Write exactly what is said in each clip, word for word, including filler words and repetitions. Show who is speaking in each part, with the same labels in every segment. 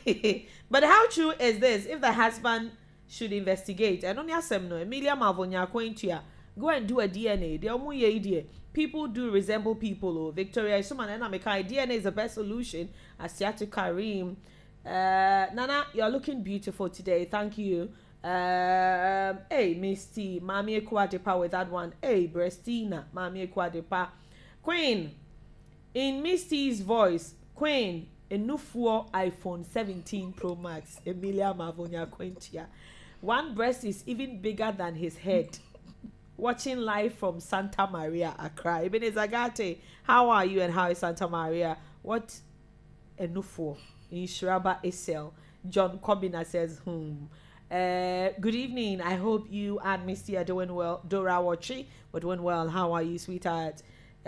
Speaker 1: But how true is this? If the husband should investigate, and only asem no, Emilia Mavonya Quintia, go and do a D N A. The omu ye idea. People do resemble people. Oh, Victoria Suman and America. D N A is the best solution. Asiatu Karim. Uh, Nana, you're looking beautiful today. Thank you. Um, hey, Misty, Mami Ekwadepa with that one. Hey, Brestina, Mami Ekwadepa. Queen, in Misty's voice, Queen, a new four iPhone seventeen Pro Max, Emilia Mavonya Quintia. One breast is even bigger than his head. Watching live from Santa Maria, Accra. Ibn Zagate, how are you and how is Santa Maria? What a new four in Shraba Esel. John Combina says, hmm. Uh, good evening. I hope you and Misty are doing well. Dora Wachi, we're doing well. How are you, sweetheart?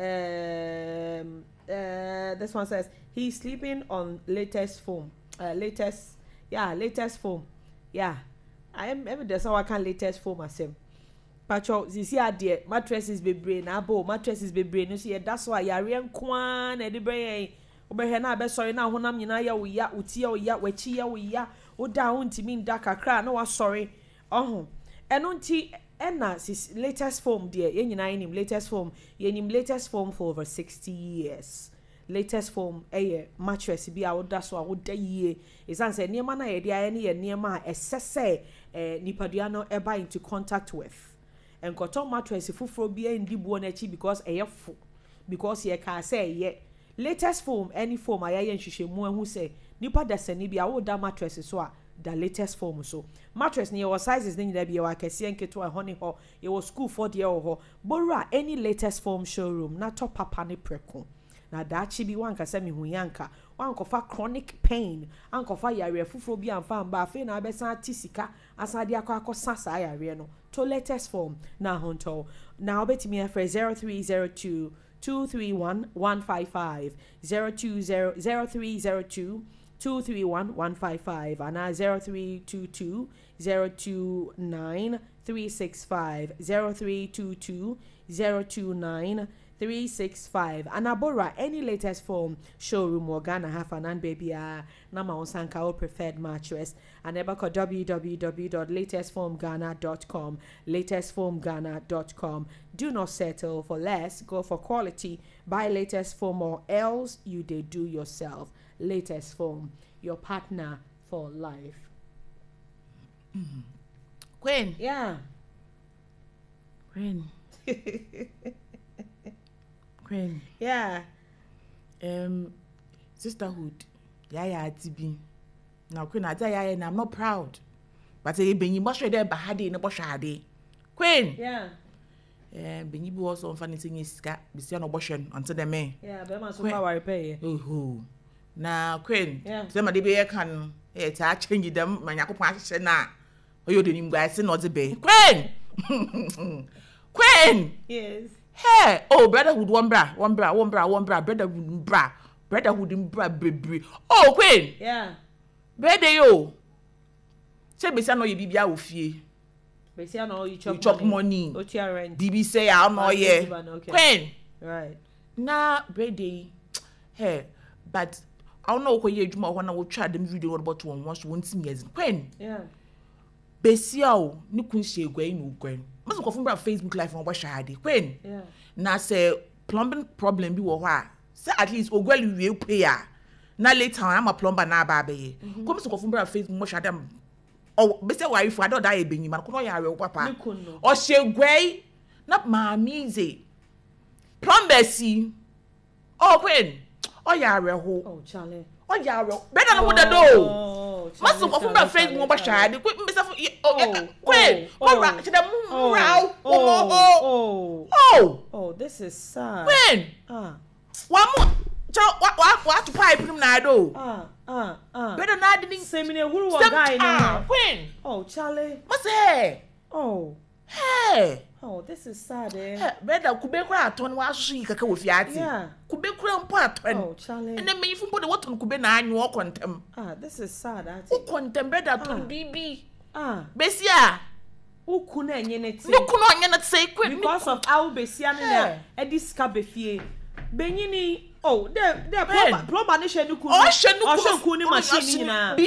Speaker 1: Um, uh, this one says he's sleeping on latest foam. Uh, latest, yeah, latest foam. Yeah, I am. Every day, so I can latest foam as him. Pacho, this year, dear, mattresses be brain. Abo, mattresses be brain. You see, that's why you're real kwan. Edi brain. Obehe na be sorry na honam nyina ya we ya uti ya we ya wechi ya we ya oda wonti min da kakra na wa sorry ohun eno nti ena sis latest form there ye nyina enim latest form ye nim latest form for over sixty years latest form eye mattress bi a oda so a oda yie isan say niema na ye dia ne ye niema a esese eh nipadua no eba into contact with enkoto mattress fufuro bi e ndibuo na chi because eye fo because ye ka say ye latest foam any foam ayaye nhwehwemu ahu say nipa dasani bia wo da mattress so a the latest foam so mattress ne your sizes ne nyina bia wa kese enketo a honey ho ye was school for the ho borra any latest foam showroom na top papa ne preko na dachi bi wan kasa mi hu yanka wan kofa chronic pain an kofa yare fufuro bi amfa amba afi na abesa tisika asade akọ akọ sa yare no to latest foam na honto na obetimi afre zero three zero two two three one one five five zero two zero zero three zero two two three one one five five and zero three two two zero two nine three six five zero three two two zero two nine three six five and abora any latest form showroom or Ghana half an and baby uh nama onsanka or preferred mattress and ever call w w w dot latest form ghana dot com latest form ghana dot com. Do not settle for less, go for quality, buy latest form or else you they do yourself. Latest form, your partner for life.
Speaker 2: Mm-hmm. Queen.
Speaker 1: Yeah.
Speaker 2: Queen. Queen.
Speaker 1: Yeah.
Speaker 2: Um, sisterhood. Yeah, yeah, T B. Now, Queen, I tell you, I'm not proud. But I been you must read about Hadi in a bush Hadi. Queen.
Speaker 1: Yeah.
Speaker 2: Um, ben you also on funny thing is cat, be seen abortion until the May.
Speaker 1: Yeah, but I'm so far repay.
Speaker 2: Oh, now, Queen.
Speaker 1: Yeah.
Speaker 2: Somebody be a can, it's a change them, my Yakupa na. Oh, you didn't guys not the bay. Queen! Queen!
Speaker 1: Yes.
Speaker 2: Hey, oh, brotherhood, one bra, one bra, one bra, one bra, brotherhood, bra, brotherhood, bra, baby. Oh, Queen.
Speaker 1: Yeah.
Speaker 2: Brother, yo. Say, Bessie, no, you be a fee.
Speaker 1: Bessie, no, you chop,
Speaker 2: you chop money.
Speaker 1: What's your rent?
Speaker 2: B B say, I'm not here. Queen.
Speaker 1: Right.
Speaker 2: Nah, brother. Hey, but I don't know what you do when I will try them video about one once one years. Queen.
Speaker 1: Yeah.
Speaker 2: Bessie, oh, no, couldn't say, Gwen, no, Gwen. Must go from Facebook live on what shady. Queen.
Speaker 1: Yeah.
Speaker 2: Now say plumbing problem be what say at least ogweli we pay ya. Now later I'm a plumber na baby. Come so go from Facebook mo shade am. Oh, be say why if I don't die be ni man ko ya we papa. O she gwei na ma mize. Plumber si. Oh Queen. Oh ya we ho.
Speaker 1: Oh Charlie.
Speaker 2: Oh ya we. Better na what the do. Must go from Facebook mo shade. Queen be say oh Queen. Oh ra she dem row.
Speaker 1: Oh, oh,
Speaker 2: oh,
Speaker 1: oh, this is sad.
Speaker 2: When?
Speaker 1: Ah.
Speaker 2: One more. What, what, what to pipe him now, do?
Speaker 1: Ah, ah, ah.
Speaker 2: Better not didn't
Speaker 1: say me a who guy now.
Speaker 2: When?
Speaker 1: Oh, Charlie.
Speaker 2: What's hey?
Speaker 1: Oh.
Speaker 2: Hey.
Speaker 1: Oh, this is sad, eh?
Speaker 2: Hey, better could be quite on what she can with Yati.
Speaker 1: Yeah.
Speaker 2: Could be crown part.
Speaker 1: Oh, Charlie.
Speaker 2: And then me if you put the water could be nine walk on them.
Speaker 1: Ah, this is sad, I
Speaker 2: Who
Speaker 1: think.
Speaker 2: quantum better to B B?
Speaker 1: Ah.
Speaker 2: Bessia.
Speaker 1: Who couldn't any
Speaker 2: no couldn't not say quick
Speaker 1: because of our Bessiana and this cabefie. Benini, oh, there, there, plumber, plumber, oh,
Speaker 2: she no
Speaker 1: machine.